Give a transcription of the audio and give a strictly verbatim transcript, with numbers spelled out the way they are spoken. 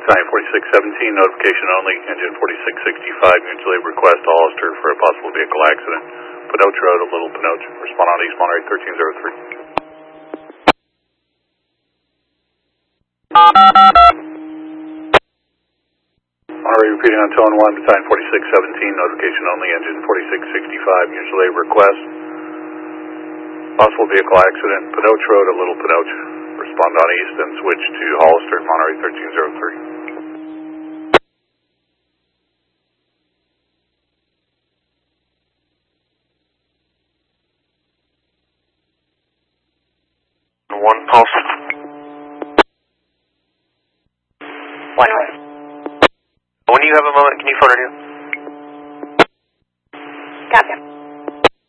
battalion forty-six seventeen, notification only, engine forty-six sixty-five, mutually request to Hollister for a possible vehicle accident. Pinoche Road, a Little Pinoche. Respond on East Monterey thirteen oh three. Monterey repeating on tone one, battalion forty-six seventeen, notification only, engine forty-six sixty-five, mutually request. Possible vehicle accident, Pinoche Road, a Little Pinoche. Respond on East and switch to Hollister, Monterey thirteen oh three. One pulse. One. When you have a moment, can you phone it in?